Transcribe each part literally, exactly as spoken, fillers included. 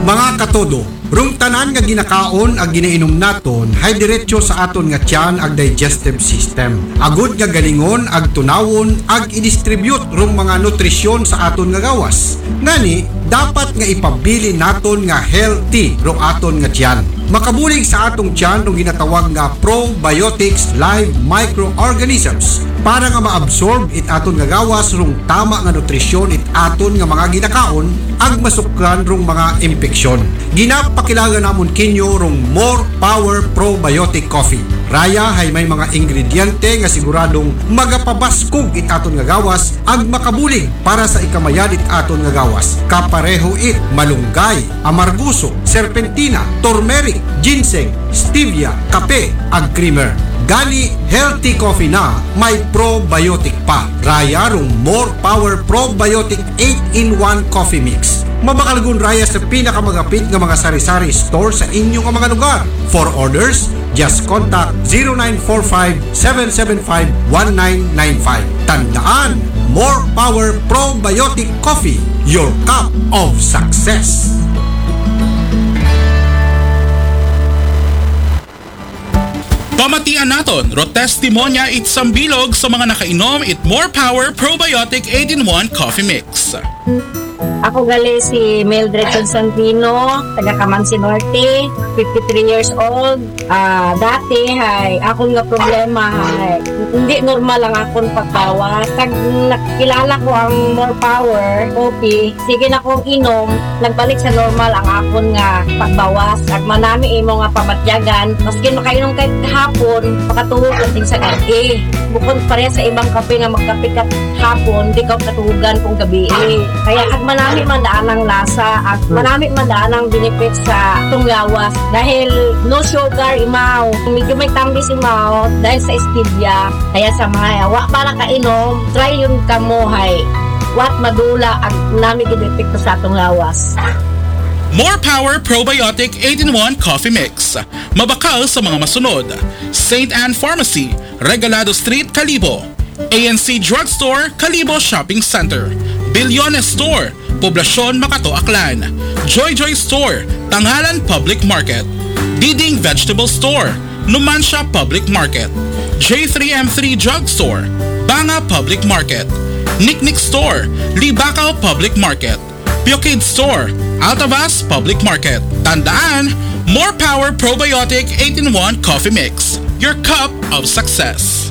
Mga katodo, rung tanan nga ginakaon ag ginainom naton hay diretso sa aton nga tiyan ag digestive system. Agud nga galingon ag tunawon ag i-distribute rung mga nutrisyon sa aton nga gawas. Ngani, dapat nga ipabili naton nga healthy rung aton nga tiyan. Makabulig sa atong tiyan rung ginatawag nga probiotics live microorganisms para nga maabsorb it aton nga gawas rung tama nga nutrisyon it aton nga mga ginakaon ag masukran rung mga impeksyon. Ginapakilala namon kinyo rung More Power Probiotic Coffee. Raya hay may mga ingrediente nga siguradong magapabaskog it aton nga gawas ag makabulig para sa ikamayan it aton nga gawas. Kapareho it malunggay, amarguso, serpentina, turmeric, ginseng, stevia, kape ag creamer. Gani healthy coffee na may probiotic pa. Raya rung More Power Probiotic eight in one Coffee Mix. Mabakalgun raya sa pinakamagapit nga mga sari-sari store sa inyong mga lugar. For orders, just contact zero nine four five, seven seven five, one nine nine five. Tandaan, More Power Probiotic Coffee, your cup of success. Pamatian naton, ro testimonya it sambilog sa mga nakainom it More Power Probiotic eight in one Coffee Mix. Ako gali si Mildred Constantino, taga Camansi Norte, fifty-three years old. Uh, dati, hay, ako nga problema, hay, hindi normal ang akong pagbawas. Tag nakilala ko ang More Power Coffee, sige na kong inom, nagbalik sa normal ang akong nga pagbawas. Ag manami imo nga pamatyagan, maski makainom kahit hapon, pakatuhog natin sa gabi. Bukod pareha sa ibang kape nga magkape ka hapon, di ka katuhugan kung gabi. Kaya ag manami man daan ang lasa at manami man daan ang benefits sa tunglawas dahil no sugar imaw, medyo may tambis imaw dahil sa stevia. Kaya sa mga wa para kainom, try yun kamuhay wat madula ang nami ginepekto sa tunglawas. More Power Probiotic eight in one Coffee Mix. Mabakal sa mga masunod: Saint Anne Pharmacy, Regalado Street, Calibo; A N C Drugstore, Calibo Shopping Center; Bilyones Store, Poblacion, Makato, Aklan; Joy Joy Store, Tanghalan Public Market; Diding Vegetable Store, Numancia Public Market; J three M three Drugstore, Banga Public Market; Nicknick Store, Libacao Public Market; Piokid Store, Altavas Public Market. Tandaan, More Power Probiotic eight in one Coffee Mix, your cup of success.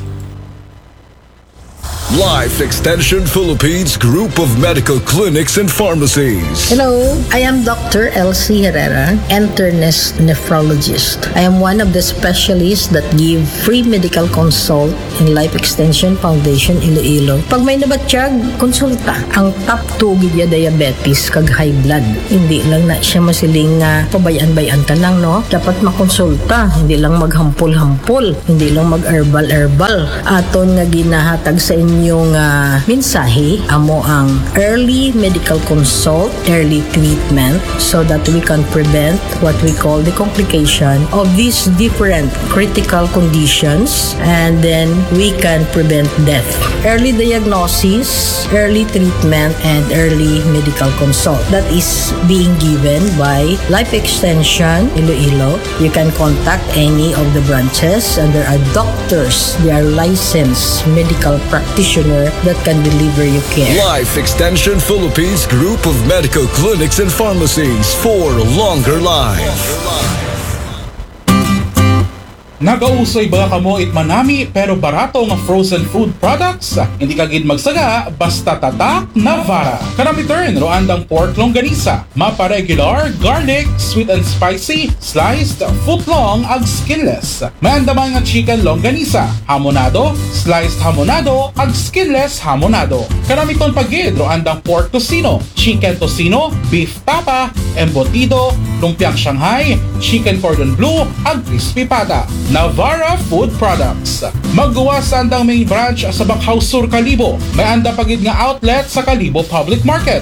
Life Extension Philippines Group of Medical Clinics and Pharmacies. Hello, I am Doctor Elsie Herrera, internist nephrologist. I am one of the specialists that give free medical consult in Life Extension Foundation Iloilo. Pag may nabatsyag, konsulta. Ang top two gidya diabetes kag high blood. Hindi lang na siya masiling nga pabayaan-bayan ka lang, no? Dapat makonsulta, hindi lang maghampol-hampol, hindi lang mag-herbal-herbal. Aton nga ginahatag sa inyo yung uh, mensahe amo ang early medical consult, early treatment so that we can prevent what we call the complication of these different critical conditions and then we can prevent death. Early diagnosis, early treatment, and early medical consult. That is being given by Life Extension Iloilo. You can contact any of the branches and there are doctors, they are licensed medical practitioners that can deliver you care. Life Extension Philippines Group of Medical Clinics and Pharmacies for longer life. Nagausoy ba kamo it manami pero barato nga frozen food products? Hindi ka gid magsaga basta tatak na vara. Karami turn ro andang pork longganisa, mapa regular, garlic, sweet and spicy, sliced, footlong ag skinless. May andaman nga chicken longganisa, hamonado, sliced hamonado ag skinless hamonado. Karami ton pagid ro andang pork tocino, chicken tocino, beef tapa, embutido, lumpiang Shanghai, chicken cordon bleu ag crispy pata. Navara Food Products. Maggawa sa andang main branch sa Bakhaw Sur, Calibo. May anda pagid nga outlet sa Calibo Public Market.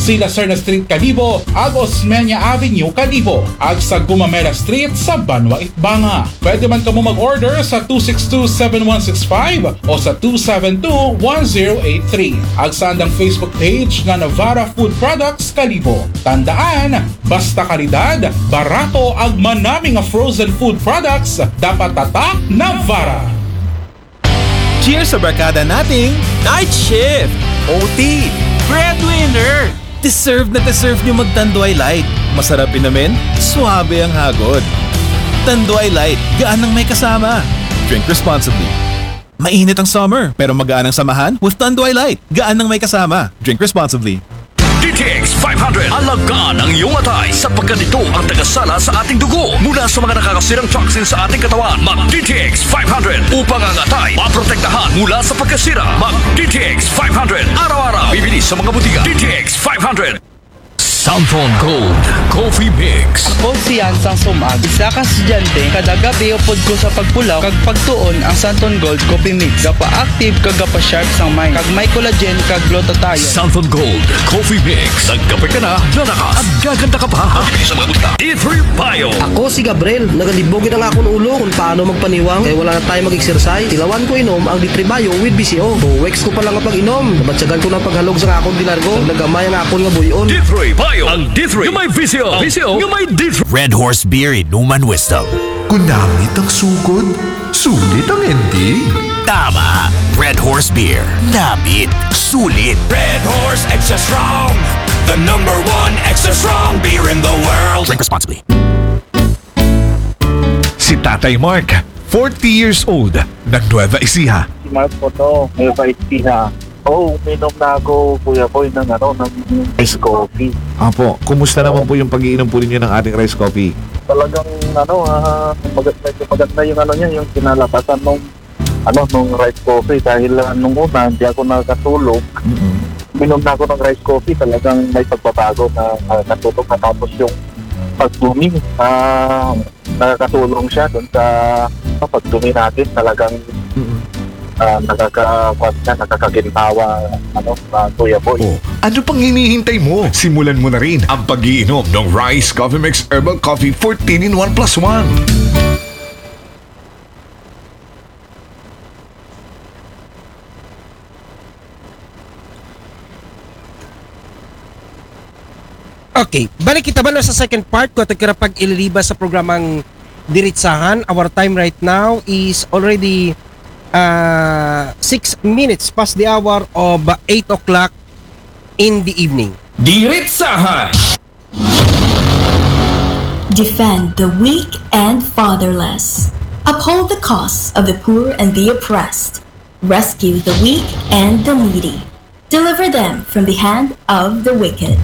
sila Serna Street Kalibo ag Osmeña Avenue Kalibo ag sa Gumamela Street sa Banwa Itbanga. Pwede man kamo mag-order sa two six two, seven one six five o sa two seven two, one zero eight three ag sa andang Facebook page nga Navara Food Products Kalibo. Tandaan, basta kalidad, barato ag manaming nga frozen food products, dapat tatak Navara. Cheers sa barkada nating Night Shift, O T, Breadwinner! Deserve na deserve nyo mag-Tanduay Light. Masarap inamin, suabe ang hagod. Tanduay Light, gaan ng may kasama. Drink responsibly. Mainit ang summer, pero magaan ang samahan with Tanduay Light. Gaan ng may kasama. Drink responsibly. D T X five hundred. Alagaan ang iyong atay sapagkat ito ang tagasala sa ating dugo mula sa mga nakakasirang toxin sa ating katawan. Mag-D T X five hundred upang ang atay maprotektahan mula sa pagkasira. Mag-D T X five hundred. Araw-araw bibili sa mga butika. D T X five hundred. Santon Gold Coffee Mix. Ako si Yansang Sumag, isa ka estudyante, kada gabi upod ko sa pagpulaw, kag pagtuon ang Santon Gold Coffee Mix. Gapa-active kag gapa-sharp sang mind, kag may collagen kag glutathione. Santon Gold Coffee Mix. Nagkape ka na, lalakas, at gaganda ka pa. Bibili sa mga butika. D three Bio. Ako si Gabriel, nagalibogin ang akong ulo kung paano magpaniwang kaya wala na tayo mag-exercise. Tilawan ko inom ang D three Bio with B C O. Buwex ko pa lang ang pag-inom. Nabatsagan ko ng paghalog sa akong dinargo. Nagamay ang akong nga buyon. D three Bio. Ang D three. Yung may V C O. V C O. Yung may D three. Red Horse Beer Inuman Wisdom. Gunamit ang sugod, sulit ang ending. Tama! Red Horse Beer. Namit. Sulit. Red Horse Extra Strong. The number one extra strong beer in the world. Drink responsibly. Si Tatay Mark, forty years old, nag-Nueva Ecija. Si Mark po to, Nueva Ecija. Oo, oh, uminom na ako, Kuya Boy, ng, ano, ng ice coffee. Apo, kumusta naman po yung pag-iinom po ninyo ng ating rice coffee? Talagang, ano, uh, maganda, maganda yung, ano niya, yung kinalabasan nung, ano, nung rice coffee. Dahil uh, nung una, hindi ako nakatulog. Mm-hmm. Uminom na ako ng rice coffee, talagang may pagbabago na uh, natulog na tapos yung pag-blooming. Uh, nakakatulong siya dun sa uh, pag-blooming natin. Talagang, mm-hmm. Uh, nakaka-kwat na, nakakaginhawa, ano, uh, Kuya Boy. Oh, ano pang hinihintay mo? Simulan mo na rin ang pag-iinom ng Rice Coffee Mix Herbal Coffee fourteen in one plus one. Okay, balik kita ba sa second part ko at pag ililiba sa programang Diritsahan. Our time right now is already Uh, six minutes past the hour of eight o'clock in the evening. Diritsahan! Defend the weak and fatherless. Uphold the cause of the poor and the oppressed. Rescue the weak and the needy. Deliver them from the hand of the wicked.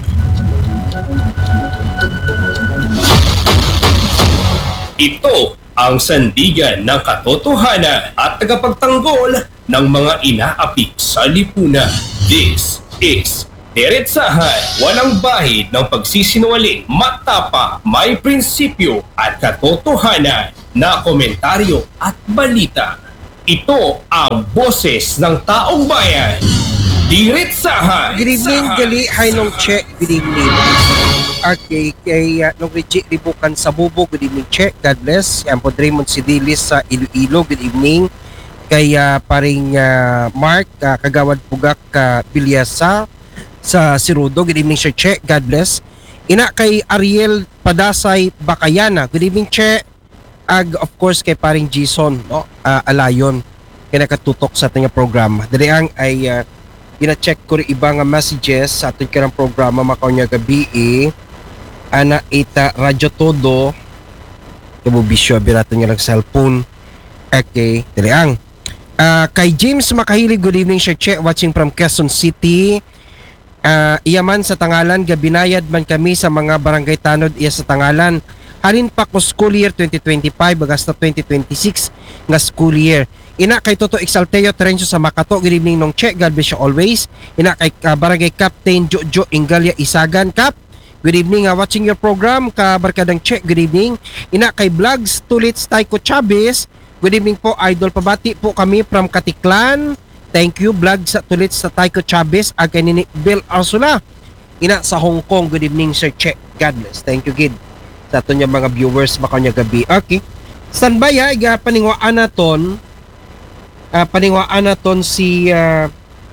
Ito ang sandigan ng katotohanan at tagapagtanggol ng mga inaapik sa lipunan. This is Diretsahan, walang bahid ng pagsisinungaling, matapa, may prinsipyo at katotohanan na komentaryo at balita. Ito ang boses ng taong bayan. Diretsahan! Good evening, Gali. Hi, nung Che. Good evening. Okay, kay uh, nung Reggie Ribukan sa Bubo, good evening, Che. God bless. Yan po, Draymond Sidilis sa Iloilo, good evening. Kay uh, paring uh, Mark, uh, Kagawad Pugak, uh, Bilyasa sa Sirudo, good evening, Sir Che. God bless. Ina kay Ariel Padasay Bakayana, good evening, Che. Ag, of course, kay paring Jason, no? uh, Alayon, kay nakatutok sa ating programa. Dali ang ay uh, gina-check ko rin iba nga messages sa ating karang programa makaw niya gabi eh. Ana ita radyo todo kabubisyo birato niya lang cellphone. Okay, dali ang uh, kay James Makahilig, good evening, Sir Che, watching from Quezon City. Uh, iyaman sa Tangalan, gabinayad man kami sa mga barangay tanod iya sa Tangalan. Halin pa ko school year twenty twenty-five hasta twenty twenty-six nga school year. Ina kay Toto Exalteo Terencio sa Makato, good evening nung Che, God bless you always. Ina kay uh, barangay Captain Jojo Ingalia Isagan, Cap, good evening, uh, watching your program, kabarkadang Che, good evening. Ina kay Vlogs Tulits Taiko Chavez, good evening po, idol, pabati po kami from Katiklan. Thank you, Vlogs Tulits sa Taiko Chavez, ag kay ni Bill Arsula. ina sa Hong Kong. Good evening, Sir Che. God bless. Thank you, Gid. Sa ato niya mga viewers baka niya gabi. Okay. Standby ha, iga paningwaan naton. Uh, paningwaan naton si uh,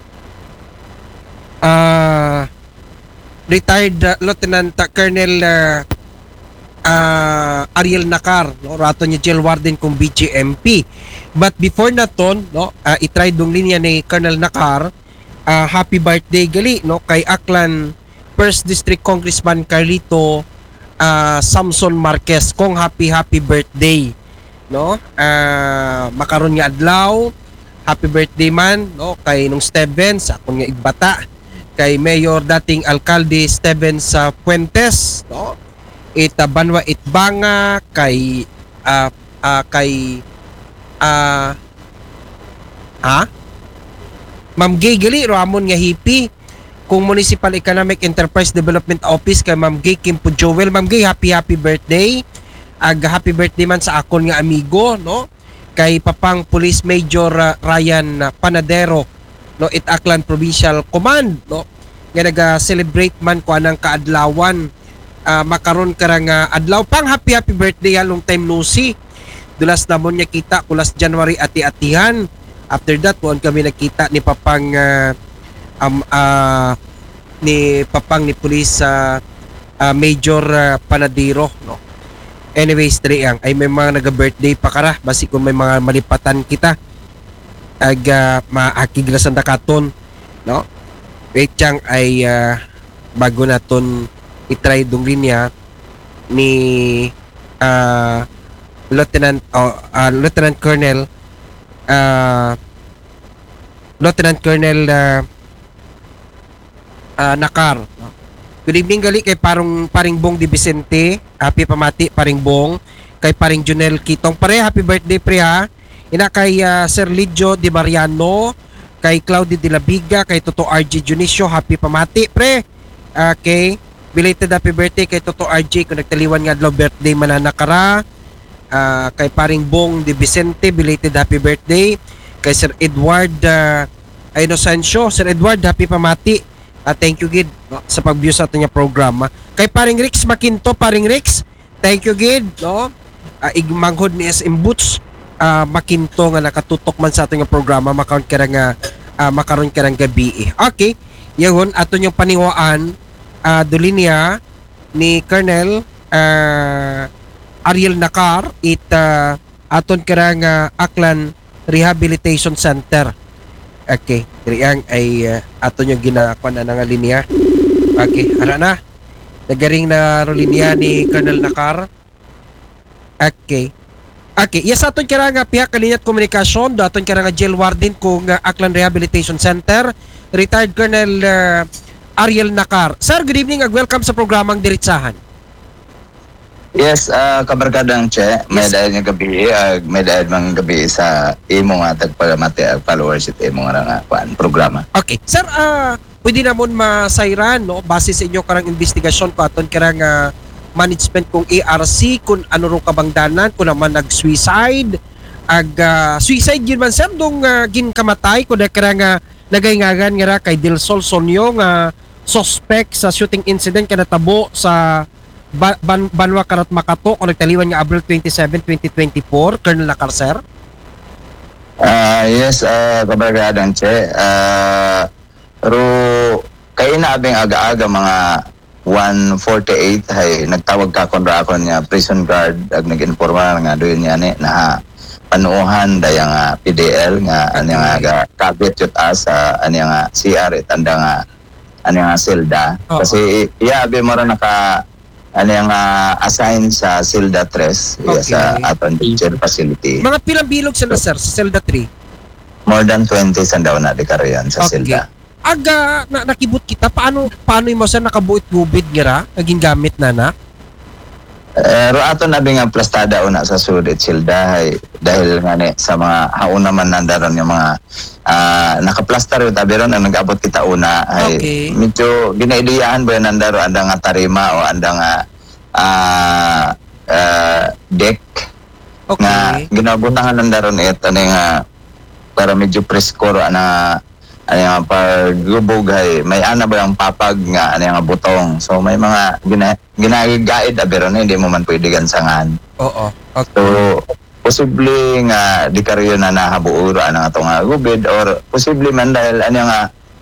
uh, retired uh, Lieutenant uh, Colonel uh, uh, Ariel Nakar, no, rato niya jail warden kung B G M P. But before na ton, no, uh, itry dong linya ni Colonel Nakar, uh, happy birthday gali, no, kay Aklan First District Congressman Carlito uh, Samson Marquez, kung happy happy birthday, no. Uh, makaron nga adlaw, happy birthday man, no, kay nung Steven sa akong nga igbata, kay Mayor dating Alkalde Steven sa Puentes, no. Ita Banwa Itbanga, kay uh, uh, kay uh, ha Ma'am Gay gali Ramon nga hippie kung Municipal Economic Enterprise Development Office, kay Ma'am Gay Kimpo Joel. Ma'am Gay, happy happy birthday. Ag happy birthday man sa akon nga amigo, no, kay Papang Police Major uh, Ryan Panadero, no, it Aklan Provincial Command, no, nga naga-celebrate man ko anang kaadlawan. Uh, makaron karang uh, adlaw pang happy happy birthday ha, long time no see. Dulas namon niya kita kulas January ati-atihan. After that buwan kami nakita ni Papang uh, um, uh, ni Papang ni Police uh, uh, Major uh, Panadero, no. Anyways, dre ang ay may mga naga-birthday pa kara basi kung may mga malipatan kita ag uh, maakiglasan dakaton, no. Wait chang ay uh, bago naton itry dong linya ni uh, Lieutenant uh, uh, Lieutenant Colonel uh, Lieutenant Colonel uh, uh, Nakar. Good evening gali kay parong paring Bong Di Vicente, happy pamati paring Bong, kay paring Junel Kitong pare, happy birthday pre ha. Ina kay uh, Sir Lidio Di Mariano, kay Claudia De La Viga, kay Toto R J Junicio, happy pamati pre. Okay, belated happy birthday kay Toto R J kung nagtaliwan nga adlaw birthday mananakara. Uh, kay paring Bong Di Vicente, belated happy birthday. Kay Sir Edward uh, Inocencio, Sir Edward, happy pamati. Uh, thank you gid, no, sa pag-view sa ating programa. Kay paring Rex Makinto, paring Rex, thank you gid, no. Uh, igmanghod ni S M Boots uh, Makinto nga nakatutok man sa ating programa, makaron ka nga uh, makaron ka nga gabi. Okay, yun ato yung paniwaan uh, dulinya ni Colonel uh, Ariel Nakar it uh, aton karang uh, Aklan Rehabilitation Center. Okay, diriyang ay uh, aton yung ginakuan na nga linya. Okay, ara na. Nagaring na ro linya ni Colonel Nakar. Okay. Okay, yes aton karang uh, pihak kalinyat komunikasyon do aton karang uh, jail warden kung uh, Aklan Rehabilitation Center, retired Colonel uh, Ariel Nakar. Sir, good evening ag welcome sa programang Diretsahan. Yes, uh, kabarkadang Che, may yes. Dahil nga gabi, uh, may dahil mga gabi sa imo nga tagpalamati at followers at imo nga nga kuan programa. Okay. Sir, uh, pwede namon masayran, no, base sa inyo karang investigasyon ko aton karang uh, management kung A R C, kung ano ro kabangdanan, kung naman nag-suicide, ag uh, suicide yun man sir, dong uh, ginkamatay, kung na karang uh, nagayngagan nga ra kay Del Sol Sonyo nga suspect sa shooting incident ka natabo sa Ban Ban Banwa Karat Makato kung nagtaliwan nga April twenty-seven, twenty twenty-four, Colonel Nakar, sir? Uh, yes, uh, kabarkadang Che. Uh, pero kayo na abing aga-aga mga one forty-eight ay nagtawag ka kontra ako niya prison guard ag nag-informa nga doon niya ni na panuuhan daya nga P D L nga ano nga kabit yut as sa ano nga C R it anda nga ano nga selda. Oh, kasi iya abi mo ra naka ano yung uh, assign sa Selda three, okay, sa aton teacher facility. Mga pilang bilog sila sir sa Selda three? More than twenty sandaw na di karoyan sa okay. Selda. Aga na, nakibot kita, paano paano mo sir nakabuit gubid gira naging gamit na na? Eh, ro ato na nga plastada una sa Sudet Selda hay, dahil nga ni sa mga haon naman nandaron yung mga uh, nakaplaster yung tabi ron ang nag-abot kita una ay okay. Medyo ginaidiyahan ba yung nandaro anda nga tarima o anda nga uh, uh, deck okay. Nga ginabutangan nandaron it ano nga para medyo presko ro ana ano nga paggubog hay may ana ba ang papag nga ano nga butong. So may mga gina, ginagaid abero na hindi mo man pwede gansangan. Oo. Okay. So posible nga di karyo na nahabuuro ano nga to nga gubid or posible man dahil ano nga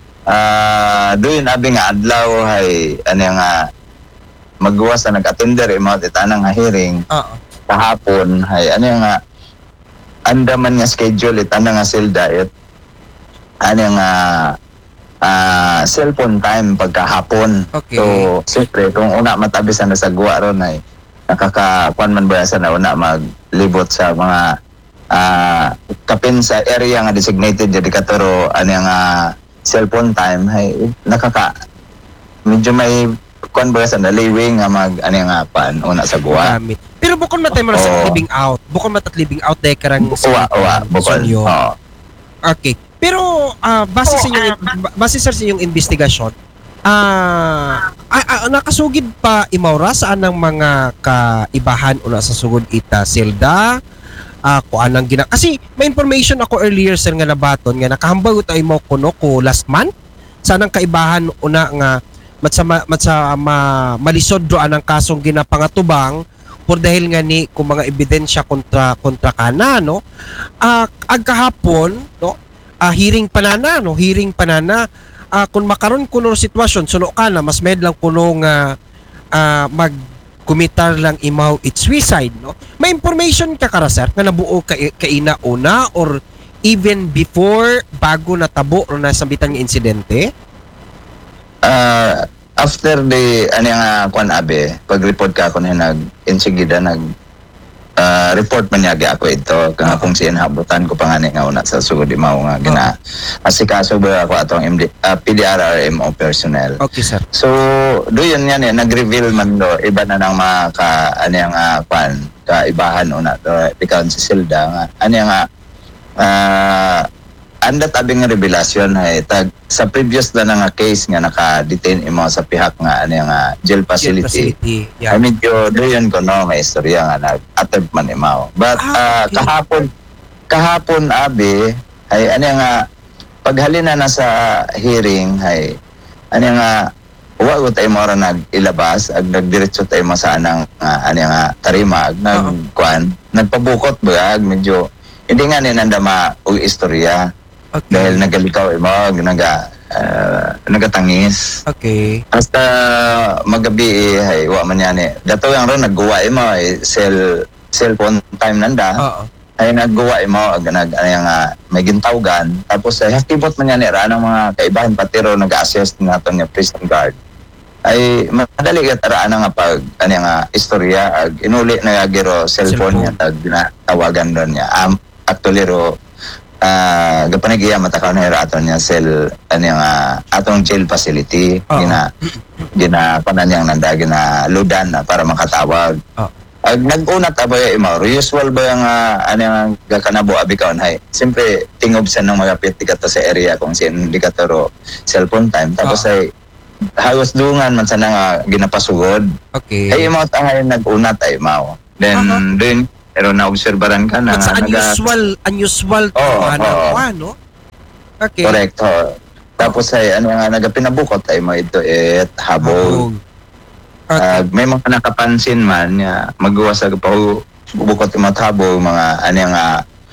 ah doon abi nga adlaw hay ano nga magwas na nag-attender imo titanang nga hearing. Oo. Kahapon hay ano nga andaman nga schedule it ano nga sale diet ano nga uh, cellphone time pagkahapon. Okay. So siyempre kung una matabisan na sa guwa ron ay nakakakuan man ba sa na una maglibot sa mga uh, kapin sa area nga designated dedikatoro ano nga cellphone time hay nakaka medyo may kuan ba sa na leewing nga mag ano nga pan una sa guwa. Gamit. Pero bukod matay mo na sa living out. Bukod matat living out dahil karang Uwa, uwa, bukod. Oo. Okay. Pero ah, base sa inyong ba- base sir sa inyong investigasyon, ah ah, ah, nakasugid pa imawra saan ang mga kaibahan una sa sugod ita silda ah ko anang gina kasi may information ako earlier sir nga nabaton nga nakahambag tayo mo kuno ko last month saan ang kaibahan una nga matsa matsa ma, malisod do anang kasong ginapangatubang por dahil nga ni kung mga ebidensya kontra kontra kana no ah ag kahapon no ah hearing panana no hearing panana ah kung makaron kuno sitwasyon suno kana mas med lang kuno nga ah, mag kumitar lang imaw it's suicide no may information ka kara sir nga nabuo ka kaina una or even before bago natabo o nasambitan nga insidente. Uh, after the ano nga kuan abe pag-report ka ako na nag-insigida nag uh, report man niya ako ito kung kung siya habutan ko pangani nga una sa sugod imaw nga gina asikaso ba ako atong M D, uh, P D R R M O personnel. Okay sir. So do yun yan eh, nag-reveal man do iba na ng mga ka ano nga kuan kaibahan una do ikaw si Silda nga ano nga uh, anda tabing revelasyon ay tag sa previous na nga case nga naka-detain imo sa pihak nga ano nga jail facility. Jail facility. Yeah. I medyo doon ko no may istorya nga nag-attempt man imo. But ah, okay. uh, kahapon kahapon abi ay ano nga paghalina na sa hearing ay ano nga wa ko tayo mo ra nag-ilabas ag nagdiretso tayo mo sa anang uh, ano nga tarima ag nagkuan nagpabukot ba ag medyo hindi nga ni nandama og istorya. Okay. Dahil nagalikaw imo naga uh, nagatangis. Okay. Hasta magabi eh, ay wa man yan eh. Dato yang ron nagguwa imo eh, cell cellphone time nanda. Oo. Ay nagguwa imo ag nag ano nga may gintawgan tapos ay hakibot man yan eh ra ng mga kaibahan patiro nag-assist naton nga prison guard. Ay madali ka tara nga pag ano nga istorya ag inuli na giro cellphone, cellphone. niya tag tawagan doon niya. Um, actually ro ah uh, gapanigiya matakaw na aton niya cell ano nga atong jail facility uh-huh. gina gina pananyang nanda gina ludan na para makatawag. Uh-huh. Ag nag-unat abay imo usual ba yung uh, ano nga gakanabo abi kaon hay siyempre tingob sa nang magapit dikato sa area kung sin dikatoro cellphone time tapos uh-huh. ay halos dungan man sa nga ginapasugod. Okay. Ay imo tangay nag-unat ay mao. Then uh-huh. then pero na-obserbaran ka na. But sa unusual, naga... unusual oh, oh, oh. no? Okay. Correct. Oh. Tapos ay ano nga nagapinabukot ay mo ito et habog. Okay. Uh, may mga nakapansin man ya magawa sa bukot mo habog mga ano nga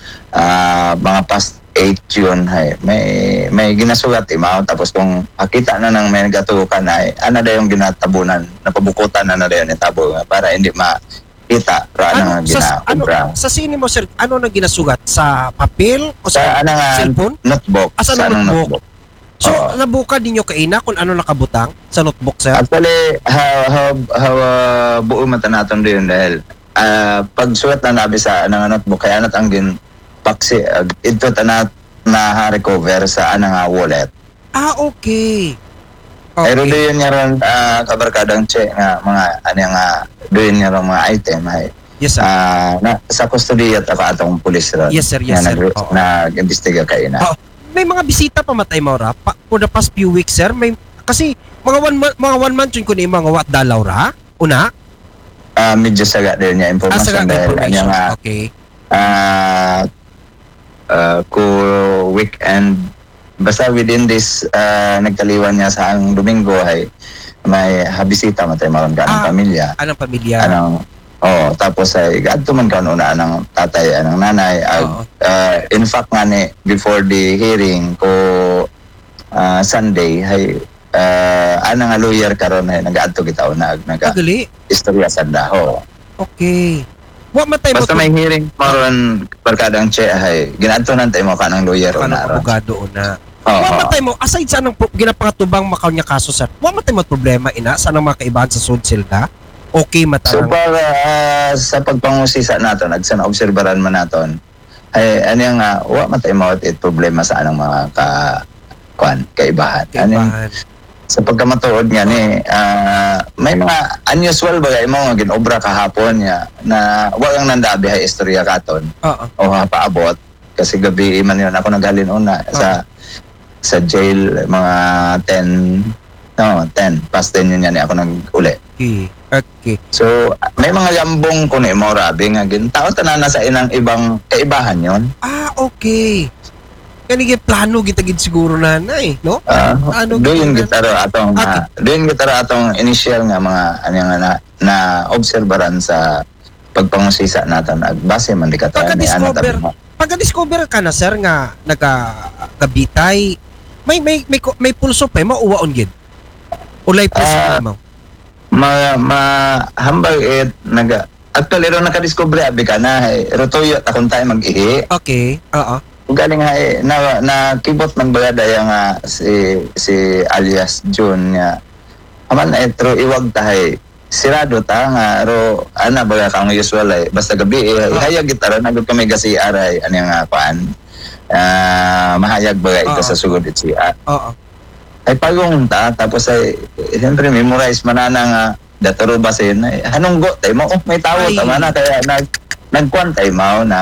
uh, mga past eight yun hay may may ginasugat imaw tapos kung akita na nang may nagatukan ay ano da yung ginatabunan napabukutan na na dayon itabo para hindi ma kita ano, sa, ano, sa sini mo sir ano na ginasugat sa papel o sa, sa ano nga, cellphone notebook as sa notebook. notebook so uh, nabuka ninyo kaina kung ano nakabutang sa notebook sir actually how how, how uh, buo mata naton din dahil uh, pagsulat na nabi sa ano nga notebook kaya nat ang gin paksi uh, ito tanat na recover sa ano nga wallet. Ah okay. Okay. Pero doon niya rin uh, kabarkadang check nga mga ano nga doon niya rin mga item ay yes sir. Uh, na, sa kustodiya at atong pulis rin. Yes sir, yes na sir. Nag, nag-imbestiga kayo na. Oh. May mga bisita pa matay Maura pa, for the past few weeks sir may kasi mga one month mga one month yun ko ni mga wat dalaw ra una. Uh, medyo saga din niya information ah, dahil information. Nga, okay. Uh, uh, ko weekend basta within this uh, nagkaliwan niya sa ang Domingo ay may habisita man tayo maron ka ng Ah, pamilya. Anong pamilya? Anong oh, tapos ay gadto man kanon una anang tatay anang nanay ag, uh, in fact nga ni before the hearing ko uh, Sunday ay uh, anang nga lawyer karon ay nagaadto kita una ag naga Gali. istorya sa daho. Okay. Wa matay mo Basta may hearing maron barkadang che ay ginaadto nan tayo mo kanang lawyer una ron. abogado una. Oo. Wa matay mo aside sa anong pro- ginapakatubang makaw niya kaso sir. Wa matay mo problema ina sa anong mga kaibahan sa sud silda. Okay mata. So para uh, sa pagpangusisa naton ag sa obserbaran man naton ay ano nga wa matay mo it problema sa anong mga ka kwan kaibahan. Ano sa pagkamatuod nga ni uh, may mga unusual ba mo nga ginobra kahapon niya na wa lang nandabi hay istorya katon. Oo. O paabot kasi gabi man yun ako naghalin una sa sa jail mga ten no ten past ten yun yan ako nag-uli. Okay. Okay. So may mga yambong kuno mo rabi nga gin tao tanan sa inang ibang kaibahan yon. Ah, okay. Kani gi plano gitagid siguro nanay, no? Uh, ano doon gitaro atong uh, doon gitaro atong initial nga mga ano nga na, na obserbaran sa pagpangusisa naton ag base man di kata ni ano tabi mo. Pagka-discover ka na sir nga nagakabitay, may may may may pulso pa mauwaon gid. Ulay pulso Ah, uh, mo. ma ma hambal it naga actually ro naka-discover abi ka na eh, rotoyo akong tayo mag-ihi. Okay. Oo. Galing nga eh, na na kibot man bagada yang uh, si si alias June nga aman na etro iwag tahay sirado ta nga ro ana baga kang usual ay basta gabi eh, hayag gitara nagud kami gasi aray ano nga paan ah mahayag baga ito sa sugod it siya. Oo. Ay pagong ta tapos ay siyempre memorize manana nga datoro ba sin ay hanunggo tay mo oh, may tawo tama na kaya nag nagkuan tay mao na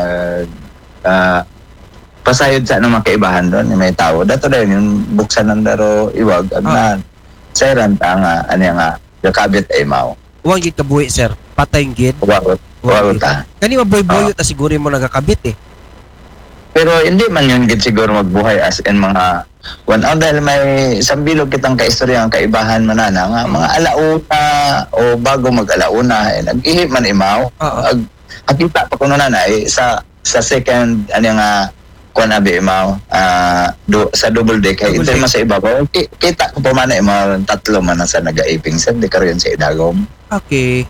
ah pasayod sa anong makaibahan doon, may tao. Dato na yun, yung buksan ng daro, iwag, ag na, sayran ta nga, ano nga, yakabit ay mao. Huwag gid kabuhi sir, patay gid. Huwag, huwag ta. Kani maboy-boy ta siguro mo nagakabit eh. Pero hindi man yun gid siguro magbuhay as in mga one hour dahil may sambilog kitang kaistorya ang kaibahan manana nga mga alauna o bago mag-alauna eh, nag-ihip man imaw. Ag, akita pa kuno na eh, sa sa second ano nga kuan abi imaw uh, do, sa double deck kay ito man sa ibabaw Ki- kita ko pa man imaw tatlo man na sa nagaiping sa di karon sa idagom. Okay.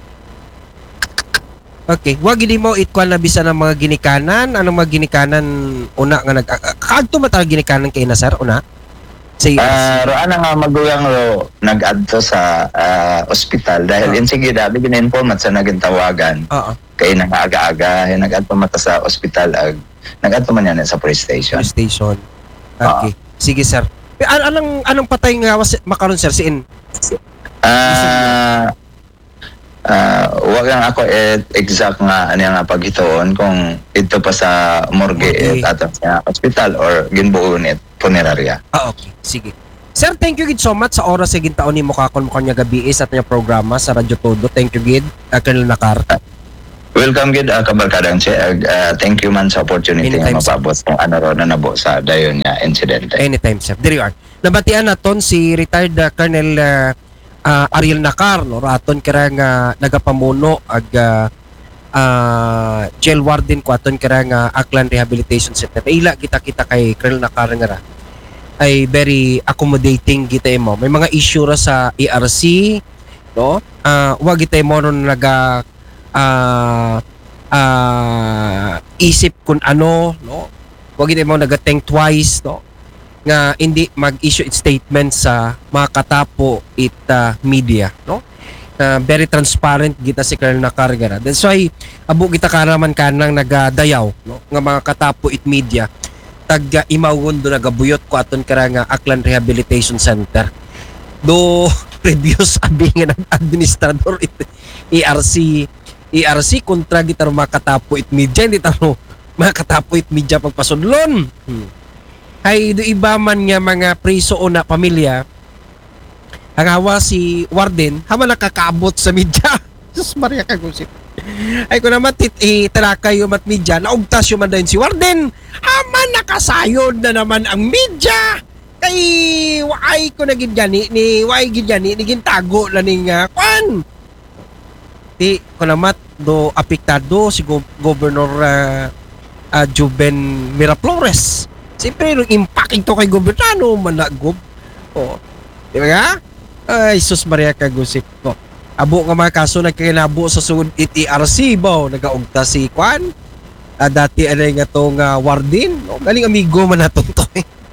Okay, wag gid mo itkuan na bisan ng mga ginikanan, anong mga ginikanan una nga nag kaadto matag ginikanan kay na sir una. Say Ah, ro ana nga maguyang ro nag-adto sa ah, ospital dahil uh, insige dabi gina-inform at sa naging tawagan. Oo. Kay nang aga-aga ay nag-adto mata sa ospital ag nag-adto man yan sa police station. Police station. Okay. Sige sir. Pero an- anong anong patay nga was makaron sir siin? Ah Ah, wag lang ako et exact nga ano nga paghitoon kung ito pa sa morgue Okay. et ato sa ospital or ginbuon et punerarya. Ah, okay. Sige. Sir, thank you gid so much sa oras sa gintaon nimo kakon mo kanya gabi sa atong programa sa Radyo Todo. Thank you gid, uh, Colonel Nakar. Welcome gid uh, kabarkadang che uh, thank you man sa opportunity nga Anytime, sir. mapabot kung ano ro na nabo sa dayon nga incident. Anytime, sir. There you are. Nabatian naton si retired uh, Colonel uh, uh, Ariel Nakar, no? Raton kira nga nagapamuno ag uh, uh, jail warden ko aton kira nga Aklan Rehabilitation Center. Ila kita-kita kay Colonel Nakar nga ra ay very accommodating kita mo. May mga issue ra sa E R C, no? Ah, uh, wag kita mo ron naga ah ah isip kun ano, no? Wag kita mo naga-think twice, no? Nga hindi mag-issue it statement sa mga katapo it uh, media, no? Uh, very transparent kita si Colonel Nakargara. That's why abo kita karaman kanang nagadayaw, no? Nga mga katapo it media tag imawon do nagabuyot ko aton kara nga Aklan Rehabilitation Center. Do previous abi nga ng administrador it E R C E R C kontra gitar mga katapo it media hindi taro mga katapo it media pagpasudlon. Hmm. Ay do iba man nga mga preso o na pamilya ang hawa si Warden haman nakakaabot sa media. Sus Maria kagusip. Ay ko naman tit eh, tarakay yung mat media naugtas yung man dayon si Warden haman naka nakasayod na naman ang media. Kay waay ko na gini ni waay gini ni gintago na ning uh, kwan. Di ko namat do apektado si Go- Governor uh, uh, Juben Miraflores. Siyempre yung impact ito kay gobyerno managob. Oh. Di ba nga? Ay sus Maria kagusip ko. Abo nga mga kaso nagkakinabo sa sugod I T R C ba nagaugta si kwan. Uh, dati ano nga tong uh, warden. No? Galing amigo man naton to.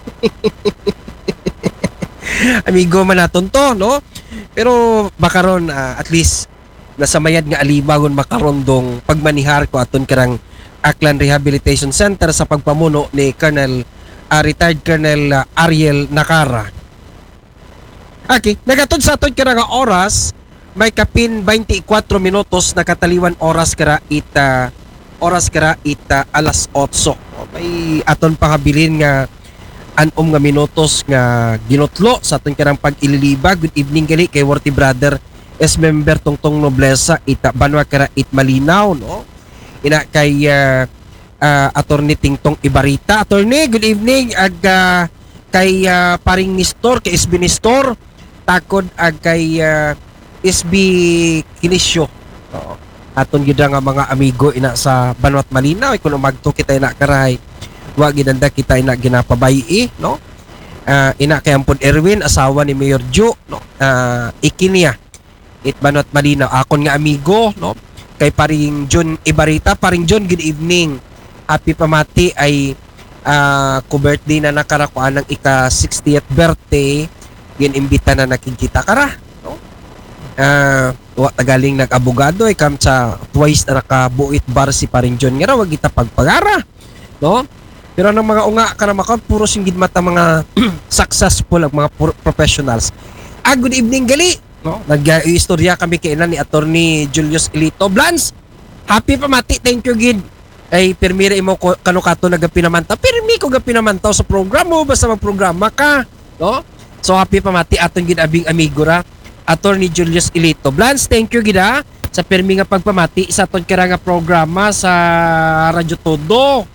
Amigo man naton to, no? Pero bakaron uh, at least nasa mayad nga alibagon makarondong pagmanihar ko aton karang Aklan Rehabilitation Center sa pagpamuno ni Colonel uh, retired Colonel uh, Ariel Nakara. Okay, nagatod sa aton karang oras may kapin twenty-four minutos nakataliwan oras kara ita oras kara ita alas otso. May aton pangabilin nga anom nga minutos nga ginutlo sa aton karang pag-ililiba. Good evening gali kay Worthy Brother as member Tongtong Noblesa ita banwa kara it malinaw no. Ina kay uh, uh, attorney Tingtong Ibarita. Attorney, good evening ag uh, kay uh, paring Nistor kay S B Nistor takod ag kay uh, S B Kinisyo. Oo. Aton gid nga mga amigo ina sa Banwat Malinaw kuno magto kita ina karay wa gidanda kita ina ginapabayi no. Uh, ina kay Ampon Erwin asawa ni Mayor Jo no. Uh, ikinya it Banwat Malinaw akon nga amigo no. Kay paring John Ibarita, paring John good evening. Happy pamati ay uh, ko birthday na nakarakuan ng ika sixtieth birthday. Gin imbita na nakikita kara. Uh, wa tagaling nag-abogado ay kam sa twice na nakabuit bar si paring John nga wag kita pagpagara no pero nang mga unga kana maka puro singgid mata mga successful ang mga pro- professionals. Ah, good evening gali no nag-istorya kami kay ni attorney Julius Elito Blans. Happy pamati, thank you gid ay permire imo ko kanu kato nagapinamantaw permi ko gapinamantaw sa programa basta magprograma ka no. So happy pamati aton gid abing amigo ra Attorney Julius Elito Blans, thank you gida sa permi nga pagpamati sa aton kara nga programa sa Radyo Todo.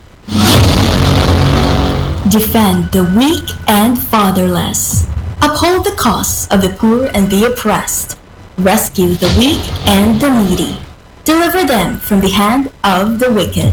Defend the weak and fatherless. Uphold the cause of the poor and the oppressed. Rescue the weak and the needy. Deliver them from the hand of the wicked.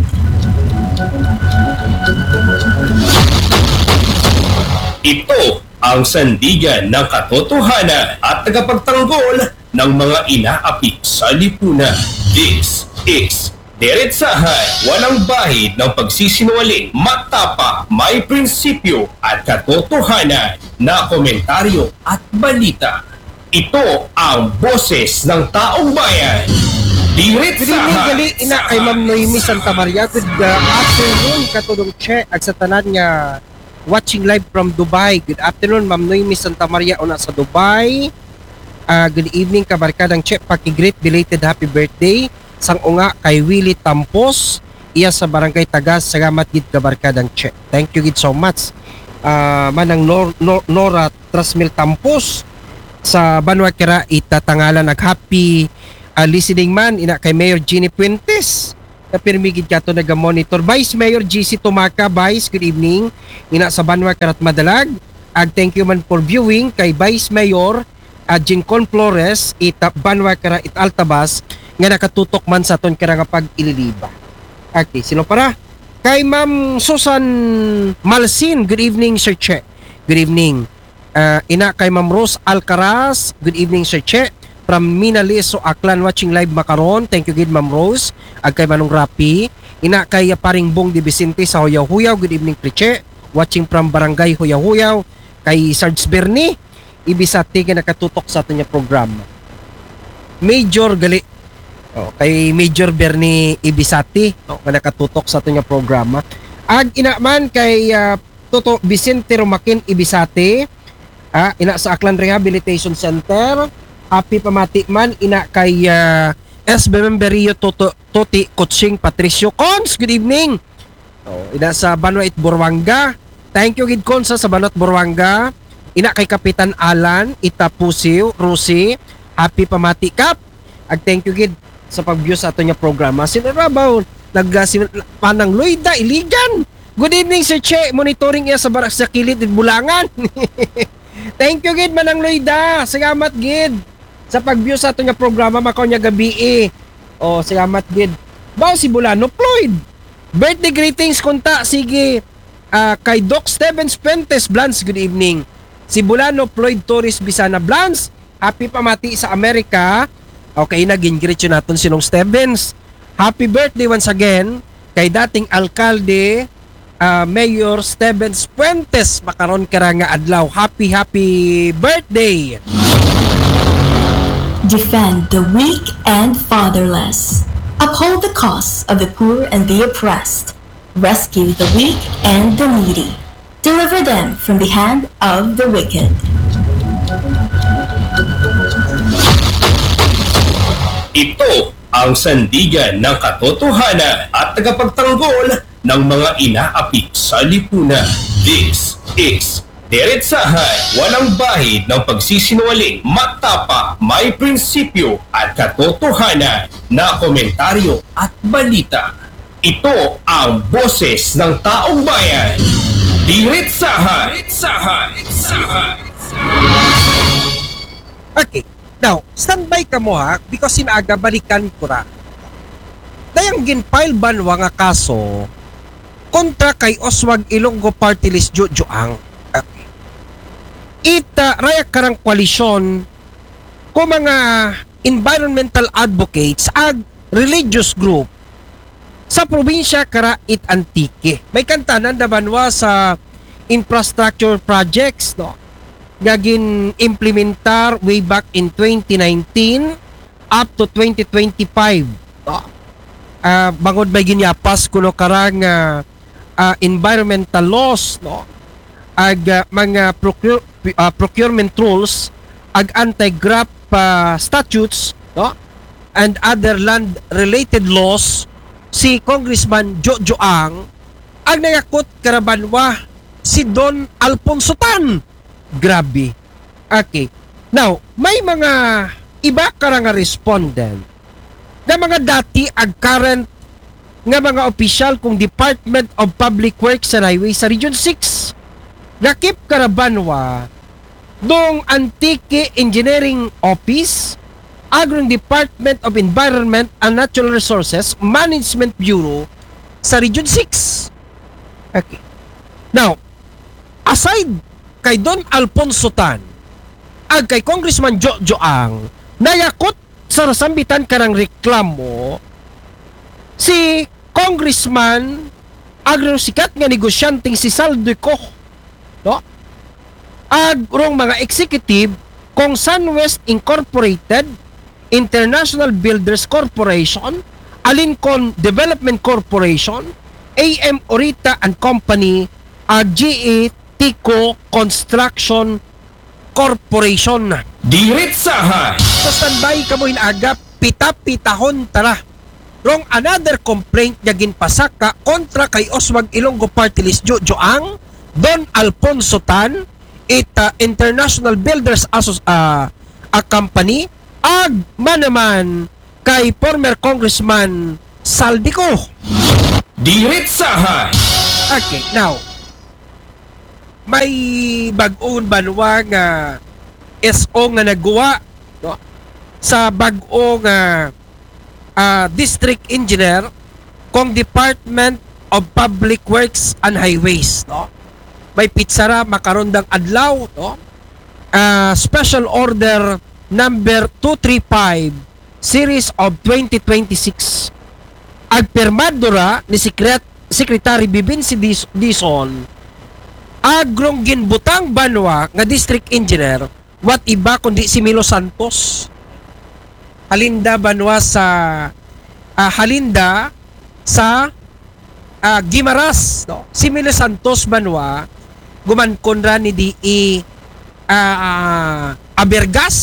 Ito ang sandigan ng katotohanan at tagapagtanggol ng mga inaapik sa lipunan. This is Diretsahan, walang bahid ng pagsisinungaling, matapa, may prinsipyo at katotohanan na komentaryo at balita. Ito ang boses ng taong bayan. Diretsahan! Gali ina kay Ma'am Noemi Santa Maria. Good uh, afternoon katulong che at sa tanan nga watching live from Dubai. Good afternoon Ma'am Noemi Santa Maria una sa Dubai. Uh, good evening kabarkadang che, paki-great belated happy birthday sang unga kay Willie Tampos iya sa barangay Tagas. Salamat gid kabarkadang che. Thank you gid so much. Uh, manang Nor- Nor- Nora Trasmil Tampos sa Banwa Kira itatangalan nag happy uh, listening man ina kay Mayor Ginny Puentes na pirmigid kato naga-monitor. Vice Mayor G C Tumaca, Vice, good evening ina sa Banwa Kira Madalag. Ag thank you man for viewing kay Vice Mayor uh, Jincon Flores ita Banwa Kira it Altabas nga nakatutok man sa aton kira nga pag-ililiba. Okay, sino para? Kay Ma'am Susan Malsin, good evening Sir Che. Good evening. Uh, ina kay Ma'am Rose Alcaraz, good evening Sir Che. From Minaliso, Aklan, watching live makaron. Thank you gid Ma'am Rose. Ag kay Manong Rapi. Ina kay Paring Bong Di Vicente sa Huyaw-Huyaw, good evening Che. Watching from Barangay Huyaw-Huyaw. Kay Sarge Bernie, ibisati kay nakatutok sa aton nga programa. Major gali oh, kay Major Bernie Ibisati no, nga nakatutok sa aton nga programa. Ag ina man kay uh, Toto Vicente Romakin Ibisati, ah, ina sa Aklan Rehabilitation Center. Happy pamati man ina kay uh, S B Memberio Toto Toti Coaching Patricio Cons, good evening. Oh, ina sa Banwait Borwanga. Thank you gid Cons sa Banwait Borwanga. Ina kay Kapitan Alan Itapusiw Rusi. Happy pamati kap. Ag thank you gid sa pag-view sa ato nga programa. Sinarabaw nag panang Loida Iligan. Good evening Sir Che, monitoring iya sa barak sa kilid at bulangan. Thank you gid Manang Loida. Salamat gid sa pag-view sa ato nga programa makaw nya gabi eh. Oh, salamat gid. Bao si Bulano Floyd. Birthday greetings kunta sige ah, kay Doc Steven Spentes Blans, good evening. Si Bulano Floyd Torres Bisana Blans, happy pamati sa Amerika. Okay na gingreet yun natin sinong Stevens. Happy birthday once again kay dating alkalde uh, Mayor Steven Puentes makaron kara nga adlaw. Happy happy birthday. Defend the weak and fatherless. Uphold the cause of the poor and the oppressed. Rescue the weak and the needy. Deliver them from the hand of the wicked. Ito ang sandigan ng katotohanan at tagapagtanggol ng mga inaapit sa lipunan. This is Diretsahan, walang bahid ng pagsisinungaling, matapa, may prinsipyo at katotohanan na komentaryo at balita. Ito ang boses ng taong bayan. Diretsahan! Diretsahan! Diretsahan! Okay, now, standby ka mo ha because sinaga balikan ko ra. Dayang ginfile banwa nga kaso kontra kay Oswald Ilonggo Party List Jojoang. Okay. Ita raya karang koalisyon ko mga environmental advocates ag religious group sa probinsya kara it Antique. May kantanan na banwa sa infrastructure projects no gagin implementar way back in twenty nineteen up to twenty twenty-five. No? Uh, bangod ba ginyapas kuno karang uh, uh, environmental laws no ag uh, mga procure, uh, procurement rules ag anti-graft uh, statutes no and other land related laws si Congressman Jojo Ang ang nangakot karabanwa si Don Alfonso Tan. Grabe. Okay. Now, may mga iba ka nga respondent na mga dati ag current nga mga opisyal kung Department of Public Works and Highways sa Region six. Nakip karabanwa dong Antique Engineering Office, Agrong Department of Environment and Natural Resources Management Bureau sa Region six. Okay. Now, aside kay Don Alfonso Tan ag kay Congressman Jojo Ang nayakot sa rasambitan karang reklamo si Congressman agrong sikat nga negosyanteng si Saldico no agrong mga executive kung Sunwest Incorporated, International Builders Corporation, Alincon Development Corporation, A M Orita and Company, ag G E Tico Construction Corporation. Diretsahan! Sa standby ka mo hinagap, pita-pitahon tara. Rong another complaint niya ginpasaka kontra kay Oswald Ilonggo Party List Jojo Ang, Don Alfonso Tan, ita International Builders Asos uh, a Company, ag manaman kay former Congressman Saldico. Diretsahan! Okay, now, may bag-ong banwa nga S O nga nagawa no? sa bag-ong nga uh, district engineer kung Department of Public Works and Highways no? May pitsara makarondang adlaw no? uh, special order number two thirty-five series of twenty twenty-six agpermadora ni Secret Secretary Bibinsi Dizon agrong ginbutang banwa nga district engineer what iba kundi si Milo Santos halinda banwa sa uh, halinda sa uh, Gimaras no? Si Milo Santos banwa gumankon ra ni di i uh, uh, Abergas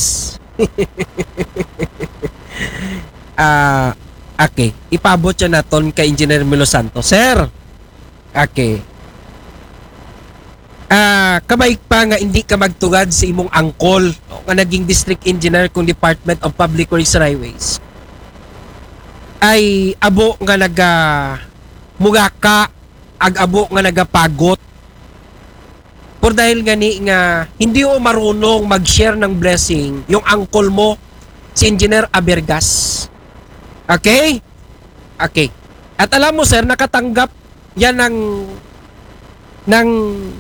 uh, okay ipabot siya naton kay Engineer Milo Santos sir okay. Ah, uh, kamay pa nga hindi ka magtugad sa imong angkol no, nga naging district engineer kung Department of Public Works and Highways. Ay abo nga naga mugaka ag-abo nga nagapagot. Por dahil gani nga hindi o marunong mag-share ng blessing yung uncle mo, si Engineer Abergas. Okay? Okay. At alam mo sir, nakatanggap yan ng ng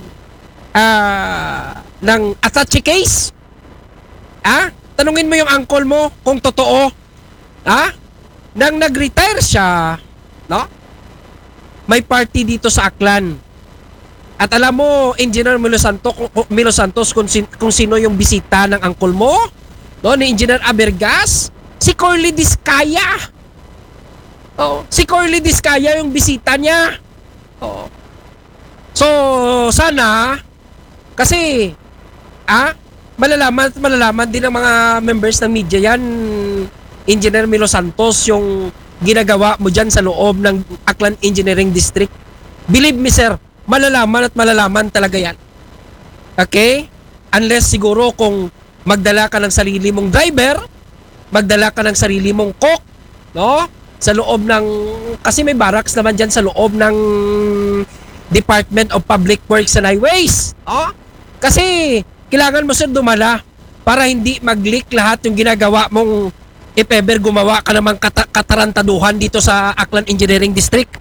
ah ng attache case. Ah? Tanungin mo yung uncle mo kung totoo. Ah? Nang nag-retire siya, no? May party dito sa Aklan. At alam mo, Engineer Milo Santos, Milo Santos kung, sin, kung sino yung bisita ng uncle mo, no, ni Engineer Abergas, si Corley Discaya. Oh, si Corley Discaya yung bisita niya. Oh. So, sana kasi ah, malalaman at malalaman din ng mga members ng media yan, Engineer Milo Santos, yung ginagawa mo dyan sa loob ng Aklan Engineering District. Believe me sir, malalaman at malalaman talaga yan. Okay? Unless siguro kung magdala ka ng sarili mong driver, magdala ka ng sarili mong cook, no? Sa loob ng, kasi may barracks naman dyan sa loob ng Department of Public Works and Highways. Oh? Kasi kailangan mo sir dumala para hindi mag-leak lahat yung ginagawa mong if ever gumawa ka namang kat- katarantaduhan dito sa Aklan Engineering District.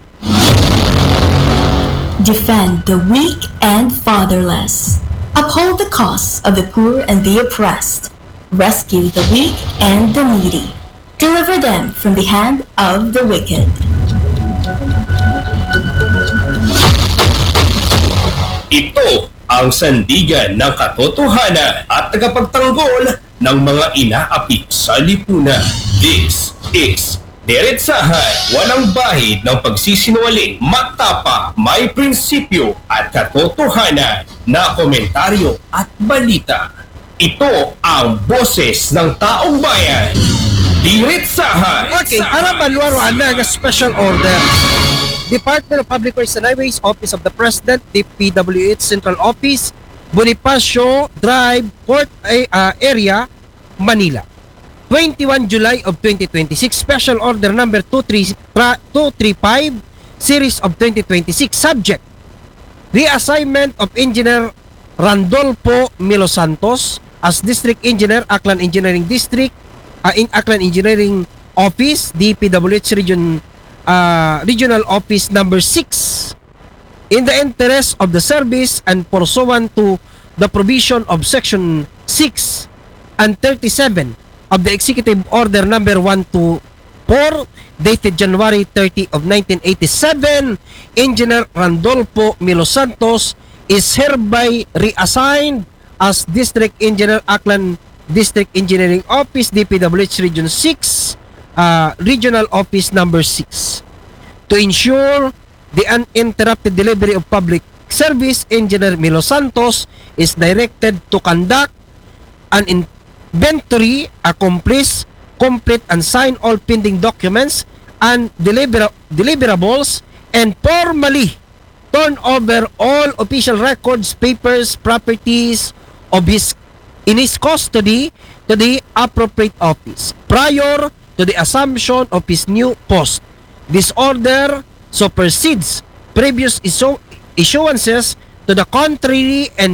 Defend the weak and fatherless. Uphold the cause of the poor and the oppressed. Rescue the weak and the needy. Deliver them from the hand of the wicked. Ito ang sandigan ng katotohanan at tagapagtanggol ng mga inaapi sa lipunan. This is Diretsahan, walang bahid ng pagsisinungaling, matapa, may prinsipyo at katotohanan na komentaryo at balita. Ito ang boses ng taong bayan. Diretsahan! Okay, para maluwaruan na ang special order. Department of Public Works and Highways, Office of the President, D P W H Central Office, Bonifacio Drive, Port uh, Area, Manila. twenty-first July of twenty twenty-six, Special Order number two thirty-five, Series of twenty twenty-six. Subject: reassignment of Engineer Randolfo Milo Santos as District Engineer, Aklan Engineering District, uh, in Aklan Engineering Office, D P W H Region, uh, Regional Office number six, in the interest of the service and pursuant to the provision of Section six and thirty-seven of the Executive Order number one twenty-four dated January thirtieth of nineteen eighty-seven, Engineer Randolfo Milo Santos is hereby reassigned as District Engineer, Aklan District Engineering Office, D P W H Region six, uh, Regional Office number six. To ensure the uninterrupted delivery of public service, Engineer Milo Santos is directed to conduct an in inventory, accomplish, complete and sign all pending documents and deliver- deliverables and formally turn over all official records, papers, properties of his in his custody to the appropriate office prior to the assumption of his new post. This order supersedes previous issu- issuances to the contrary and